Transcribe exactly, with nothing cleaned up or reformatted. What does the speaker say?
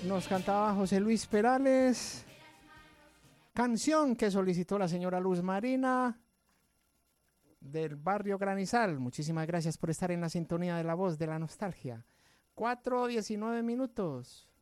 Nos cantaba José Luis Perales, canción que solicitó la señora Luz Marina del barrio Granizal. Muchísimas gracias por estar en la sintonía de La Voz de la Nostalgia. cuatro diecinueve minutos.